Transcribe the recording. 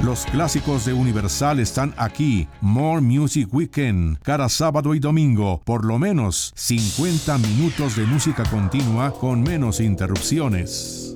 Los clásicos de Universal están aquí. More Music Weekend. Cada sábado y domingo, por lo menos 50 minutos de música continua con menos interrupciones.